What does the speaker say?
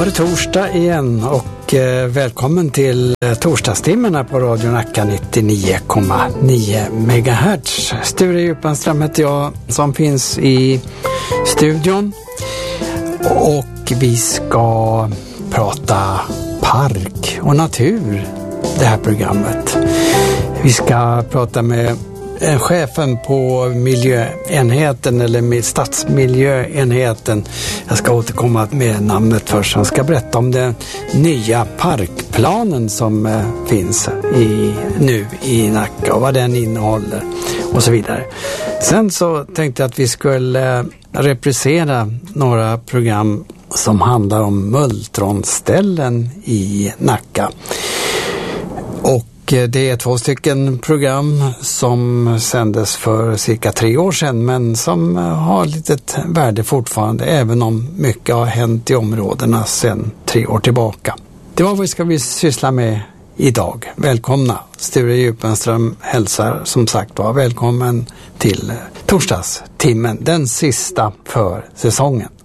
var det torsdag igen och välkommen till torsdagstimmen här på Radio Nacka 99,9 MHz. Sture Djupanström heter jag som finns i studion och vi ska prata park och natur det här programmet. Vi ska prata med chefen på miljöenheten eller stadsmiljöenheten. Jag ska återkomma med namnet först. Han ska berätta om den nya parkplanen som finns nu i Nacka och vad den innehåller och så vidare. Sen så tänkte jag att vi skulle reprisera några program som handlar om multronställen i Nacka. Och det är 2 stycken program som sändes för cirka 3 år sedan men som har litet värde fortfarande även om mycket har hänt i områdena sedan 3 år tillbaka. Det var vad ska vi syssla med idag. Välkomna! Sture Djupanström hälsar som sagt var välkommen till torsdagstimmen, den sista för säsongen.